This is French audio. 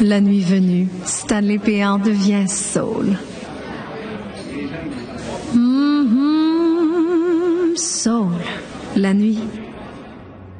La nuit venue, Stanley Péan devient soul. Soul. La nuit,